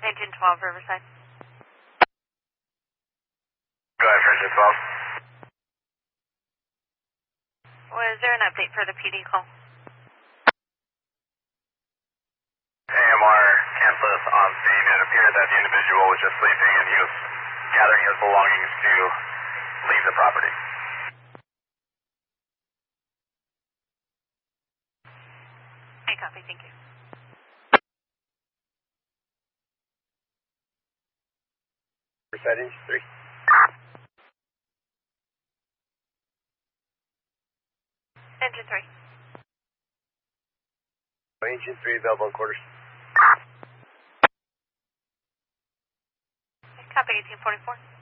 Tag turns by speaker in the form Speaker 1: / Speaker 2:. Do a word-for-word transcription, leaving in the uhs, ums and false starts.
Speaker 1: Engine twelve, Riverside.
Speaker 2: Go ahead for engine twelve.
Speaker 1: Was there an update for the P D call?
Speaker 2: A M R campus on scene. It appeared that the individual was just sleeping and he was gathering his belongings to leave the property.
Speaker 1: I copy, thank you.
Speaker 2: Riverside engine three.
Speaker 1: Engine three.
Speaker 2: Engine three, available in quarters.
Speaker 1: Copy, eighteen forty-four.